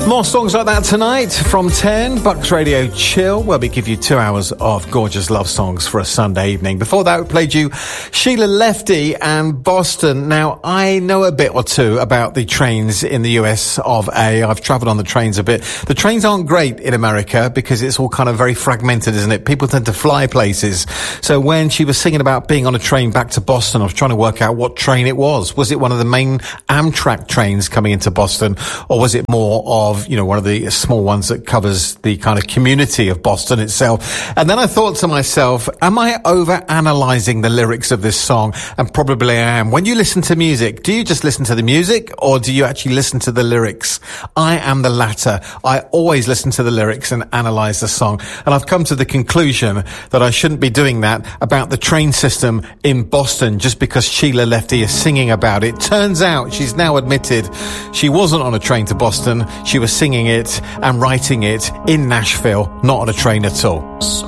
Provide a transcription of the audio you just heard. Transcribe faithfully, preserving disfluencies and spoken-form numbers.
More songs like that tonight from ten, Bucks Radio Chill, where we give you two hours of gorgeous love songs for a Sunday evening. Before that, we played you Sheila Lefty and Boston. Now, I know a bit or two about the trains in the U S of A. I've travelled on the trains a bit. The trains aren't great in America because it's all kind of very fragmented, isn't it? People tend to fly places. So when she was singing about being on a train back to Boston, I was trying to work out what train it was. Was it one of the main Amtrak trains coming into Boston, or was it more of Of, you know, one of the small ones that covers the kind of community of Boston itself? And then I thought to myself, am I over-analysing the lyrics of this song? And probably I am. When you listen to music, do you just listen to the music, or do you actually listen to the lyrics? I am the latter. I always listen to the lyrics and analyse the song. And I've come to the conclusion that I shouldn't be doing that about the train system in Boston just because Sheila Lefty is singing about it. Turns out she's now admitted she wasn't on a train to Boston. She was singing it and writing it in Nashville, not on a train at all. So